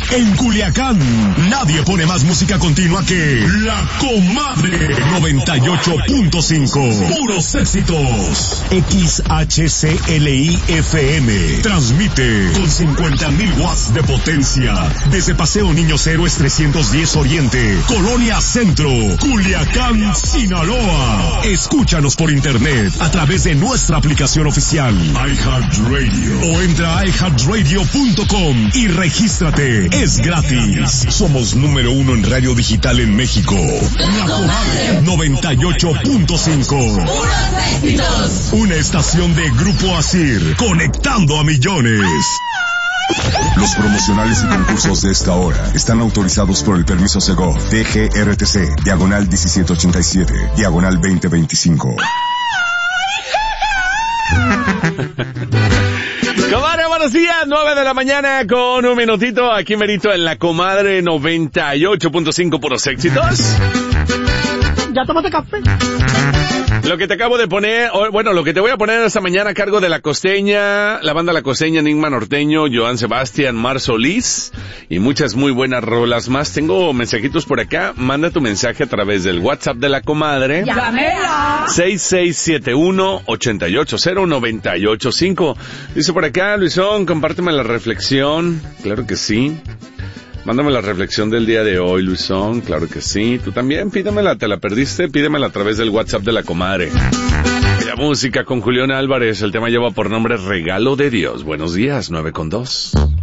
En Culiacán, nadie pone más música continua que La Comadre 98.5. Puros éxitos. XHCLI FM. Transmite con 50,000 watts de potencia. Desde Paseo Niños Héroes 310 Oriente, Colonia Centro, Culiacán, Sinaloa. Escúchanos por internet a través de nuestra aplicación oficial iHeartRadio o entra a iHeartRadio.com y regístrate. Es gratis. Somos número 1 en radio digital en México. La Comadre 98.5. Una estación de Grupo Asir, conectando a millones. Los promocionales y concursos de esta hora están autorizados por el permiso Segov, DGRTC, diagonal 1787, diagonal 2025. Comadre, buenos días, 9 de la mañana con un minutito, aquí merito en La Comadre 98.5, puros éxitos. ¿Ya tomaste café? Lo que te acabo de poner, bueno, lo que te voy a poner esta mañana a cargo de La Costeña, la banda La Costeña, Enigma Norteño, Joan Sebastián, Mar Solís y muchas muy buenas rolas más. Tengo mensajitos por acá, manda tu mensaje a través del WhatsApp de La Comadre. ¡Llámela! 6671-880-985. Dice por acá, Luisón, compárteme la reflexión. Claro que sí. Mándame la reflexión del día de hoy, Luisón, claro que sí. Tú también, pídemela, te la perdiste, pídemela a través del WhatsApp de La Comadre. La música con Julián Álvarez, el tema lleva por nombre Regalo de Dios. Buenos días, 9:02.